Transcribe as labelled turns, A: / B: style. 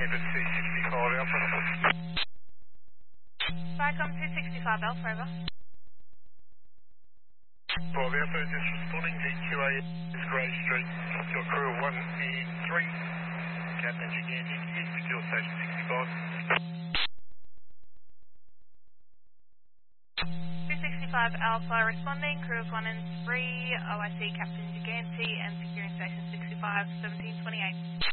A: Evan 265 Alpha.
B: Vicom 265 Alpha, over.
A: Bravo Alpha, just responding, GQA is Grey Street, your crew of 1 and 3. Captain Gigantic, secure station 65.
B: 265 Alpha responding, crew of 1 and 3, OIC Captain Giganti and securing station 65, 1728.